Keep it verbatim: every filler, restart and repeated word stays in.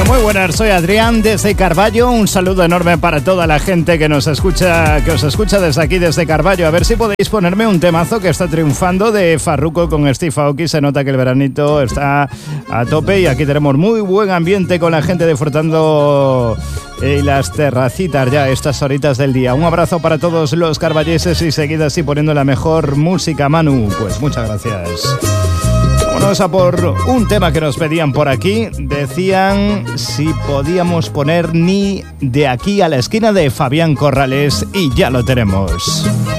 Muy buenas, soy Adrián desde Carballo. Un saludo enorme para toda la gente que nos escucha, que os escucha desde aquí, desde Carballo. A ver si podéis ponerme un temazo que está triunfando de Farruko con Steve Aoki. Se nota que el veranito está a tope y aquí tenemos muy buen ambiente con la gente disfrutando y las terracitas ya a estas horitas del día. Un abrazo para todos los carballeses y seguid así poniendo la mejor música, Manu. Pues muchas gracias. Vámonos a por un tema que nos pedían por aquí. Decían si podíamos poner Ni de aquí a la esquina de Fabián Corrales y ya lo tenemos.